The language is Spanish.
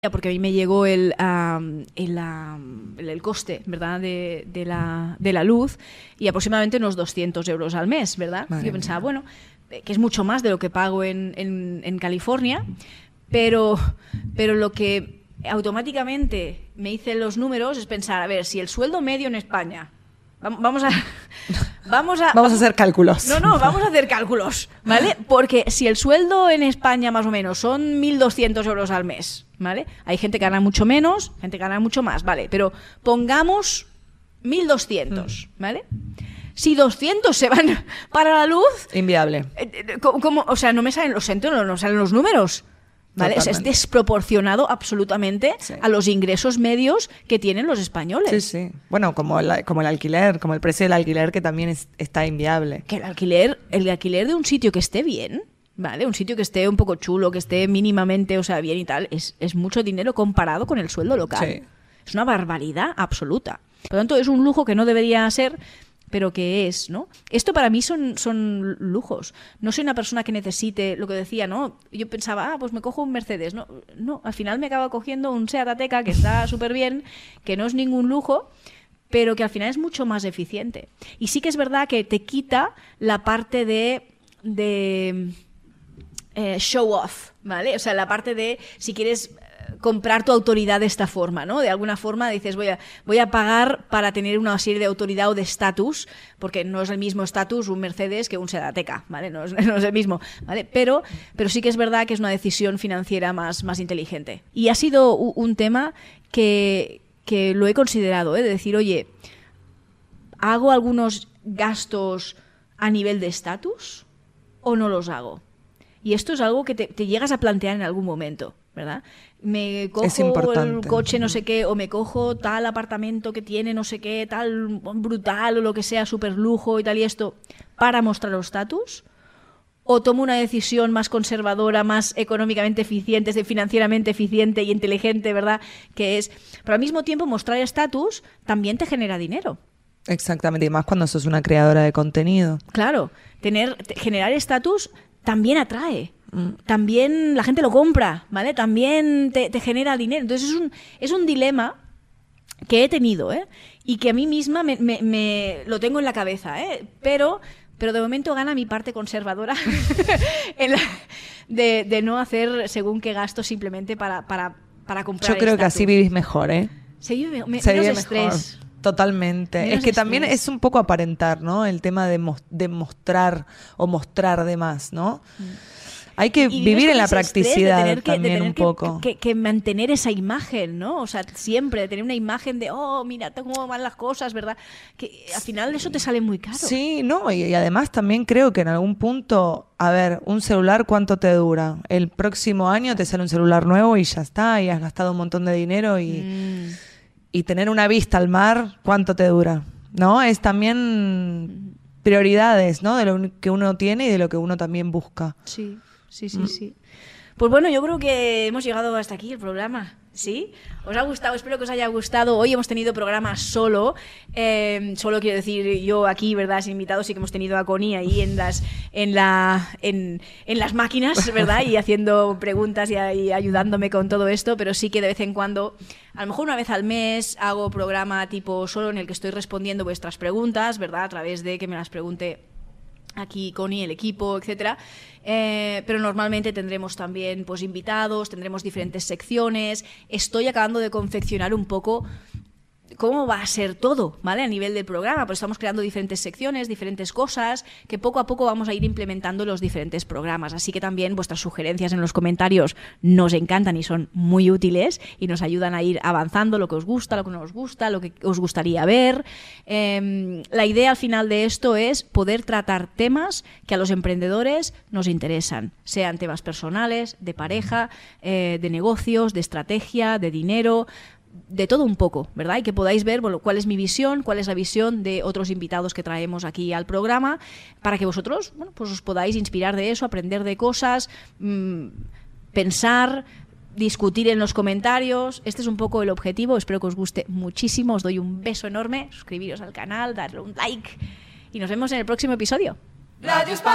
porque a mí me llegó el coste, ¿verdad?, de la luz, y aproximadamente unos 200 euros al mes, ¿verdad? Madre Yo pensaba, mía. bueno, que es mucho más de lo que pago en California, pero lo que automáticamente me hice los números es pensar, a ver, si el sueldo medio en España... Vamos a hacer cálculos. No, vamos a hacer cálculos, ¿vale? Porque si el sueldo en España más o menos son 1.200 euros al mes, ¿vale? Hay gente que gana mucho menos, gente que gana mucho más, ¿vale? Pero pongamos 1.200, ¿vale? Si 200 se van para la luz... Inviable. ¿Cómo? O sea, no me salen no salen los números, ¿vale? O sea, es desproporcionado absolutamente a los ingresos medios que tienen los españoles. Sí, sí. Bueno, como el alquiler, como el precio del alquiler, que también está inviable. Que el alquiler de un sitio que esté bien, ¿vale? Un sitio que esté un poco chulo, que esté mínimamente, o sea, bien y tal, es mucho dinero comparado con el sueldo local. Sí. Es una barbaridad absoluta. Por lo tanto, es un lujo que no debería ser, pero que es, ¿no? Esto para mí son lujos. No soy una persona que necesite, lo que decía, ¿no? Yo pensaba, pues me cojo un Mercedes. No, al final me acabo cogiendo un Seat Ateca, que está súper bien, que no es ningún lujo, pero que al final es mucho más eficiente. Y sí que es verdad que te quita la parte de show off, ¿vale? O sea, la parte de, si quieres comprar tu autoridad de esta forma, ¿no? De alguna forma dices, voy a pagar para tener una serie de autoridad o de estatus, porque no es el mismo estatus un Mercedes que un Seat Ateca, ¿vale? No es el mismo, ¿vale? Pero sí que es verdad que es una decisión financiera más inteligente. Y ha sido un tema que lo he considerado, de decir, oye, ¿hago algunos gastos a nivel de estatus o no los hago? Y esto es algo que te llegas a plantear en algún momento, ¿verdad? Me cojo el coche no sé qué, o me cojo tal apartamento que tiene no sé qué, tal brutal o lo que sea, súper lujo y tal y esto, para mostrar los estatus, o tomo una decisión más conservadora, más económicamente eficiente, financieramente eficiente y inteligente, ¿verdad? Que es, pero al mismo tiempo mostrar estatus también te genera dinero. Exactamente, y más cuando sos una creadora de contenido. Claro, generar estatus también atrae. También la gente lo compra, ¿vale? También te genera dinero. Entonces es un dilema que he tenido, y que a mí misma me lo tengo en la cabeza, pero de momento gana mi parte conservadora de no hacer según qué gasto simplemente para comprar. Yo creo que así vivís mejor, Se vive menos estrés. Mejor. Totalmente. Menos es que también estrés. es un poco aparentar, ¿no? El tema de mostrar o mostrar de más, ¿no? Hay que vivir en la practicidad también un poco. Que mantener esa imagen, ¿no? O sea, siempre tener una imagen de, mira, cómo van las cosas, ¿verdad? Que al final eso te sale muy caro. Sí, no, y además también creo que en algún punto, a ver, un celular, ¿cuánto te dura? El próximo año te sale un celular nuevo y ya está, y has gastado un montón de dinero y tener una vista al mar, ¿cuánto te dura? ¿No? Es también prioridades, ¿no? De lo que uno tiene y de lo que uno también busca. Sí. Pues bueno, yo creo que hemos llegado hasta aquí el programa, ¿sí? ¿Os ha gustado? Espero que os haya gustado. Hoy hemos tenido programa solo. Solo quiero decir yo aquí, ¿verdad? Sin invitados, sí que hemos tenido a Connie ahí en las máquinas, ¿verdad? Y haciendo preguntas y ayudándome con todo esto, pero sí que de vez en cuando, a lo mejor una vez al mes, hago programa tipo solo en el que estoy respondiendo vuestras preguntas, ¿verdad? A través de que me las pregunte aquí Connie, el equipo, etcétera, pero normalmente tendremos también pues invitados, tendremos diferentes secciones. Estoy acabando de confeccionar un poco cómo va a ser todo, ¿vale? A nivel del programa, pues estamos creando diferentes secciones, diferentes cosas que poco a poco vamos a ir implementando en los diferentes programas. Así que también vuestras sugerencias en los comentarios nos encantan y son muy útiles y nos ayudan a ir avanzando lo que os gusta, lo que no os gusta, lo que os gustaría ver. La idea al final de esto es poder tratar temas que a los emprendedores nos interesan, sean temas personales, de pareja, de negocios, de estrategia, de dinero, de todo un poco, ¿verdad? Y que podáis ver, bueno, cuál es mi visión, cuál es la visión de otros invitados que traemos aquí al programa, para que vosotros, bueno, pues os podáis inspirar de eso, aprender de cosas, pensar, discutir en los comentarios. Este es un poco el objetivo. Espero que os guste muchísimo. Os doy un beso enorme. Suscribiros al canal, darle un like y nos vemos en el próximo episodio.